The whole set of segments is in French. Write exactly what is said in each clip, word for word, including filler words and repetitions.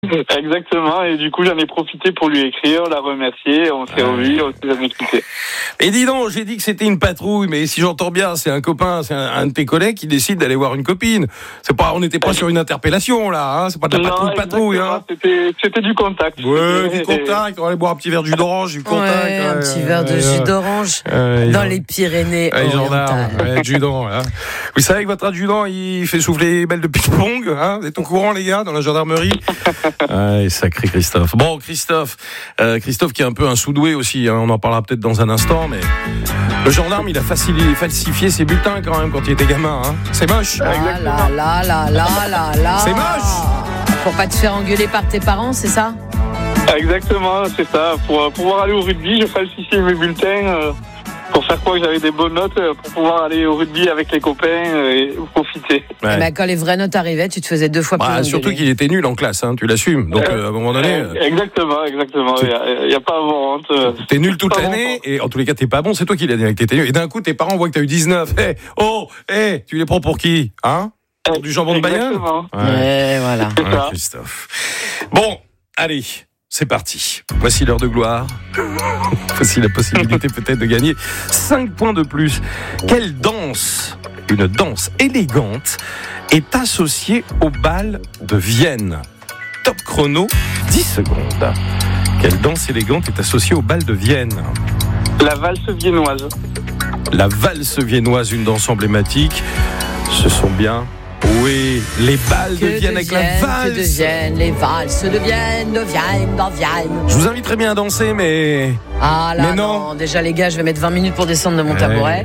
Exactement, et du coup j'en ai profité pour lui écrire, la remercier, on s'est revus, on s'est jamais quitté. Et dis donc, j'ai dit que c'était une patrouille, mais si j'entends bien, c'est un copain, c'est un, un de tes collègues qui décide d'aller voir une copine. C'est pas, on n'était pas sur une interpellation là, hein, c'est pas de la patrouille non, patrouille, hein. C'était, c'était du contact. Ouais, c'était... du contact, on va aller boire un petit verre de jus d'orange, du contact. Ouais, un ouais, petit ouais, verre de ouais, jus ouais. d'orange Ouais, dans ils les ont- Pyrénées Ouais, les gendarmes, orientales. ouais, adjudant, là. Vous savez que votre adjudant, il fait souffler les belles de ping-pong, hein. Vous êtes au courant, les gars, dans la gendarmerie? Ouais, sacré Christophe. Bon, Christophe, euh, Christophe qui est un peu un sous-doué aussi, hein, on en parlera peut-être dans un instant, mais le gendarme, il a facilité, falsifié ses bulletins quand même quand il était gamin, hein. C'est moche. Ah là là là là là là. C'est moche. Pour pas te faire engueuler par tes parents, c'est ça? Exactement, c'est ça. Pour pouvoir aller au rugby, j'ai falsifié mes bulletins euh, pour faire croire que j'avais des bonnes notes, euh, pour pouvoir aller au rugby avec les copains euh, et profiter. Ouais. Mais quand les vraies notes arrivaient, tu te faisais deux fois plus Bah, engueuler. surtout qu'il était nul en classe, hein, tu l'assumes. Donc euh, à un moment donné, Euh, exactement, exactement. Il n'y a, a pas à avoir honte. euh. t'es nul toute Pas l'année honte. et en tous les cas t'es pas bon, c'est toi qui l'as dit que t'étais nul. Et d'un coup tes parents voient que t'as eu dix-neuf. Eh, oh, eh, tu les prends pour qui, hein? Pour du jambon de Bayonne? Exactement. Ouais, voilà. C'est Ouais, ça. Christophe. Bon, allez, c'est parti. Voici l'heure de gloire. Voici la possibilité peut-être de gagner cinq points de plus. Quelle danse, une danse élégante, est associée au bal de Vienne? Top chrono, dix secondes. Quelle danse élégante est associée au bal de Vienne? La valse viennoise. La valse viennoise, une danse emblématique. Ce sont bien... Oui, les balles de Que Vienne avec la deviennent, valse. que deviennent, les valses deviennent, deviennent, deviennent. Je vous inviterais bien à danser, mais... Ah là, Mais non. non. Déjà, les gars, je vais mettre vingt minutes pour descendre de mon tabouret.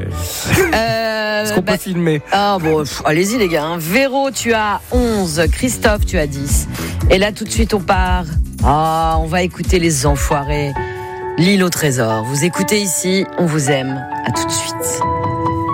Euh, Est-ce qu'on bah, peut filmer? Ah bon, pff, allez-y les gars. hein. Véro, tu as onze. Christophe, tu as dix. Et là, tout de suite, on part. Ah, on va écouter les enfoirés. L'île au trésor. Vous écoutez ici, on vous aime. À tout de suite.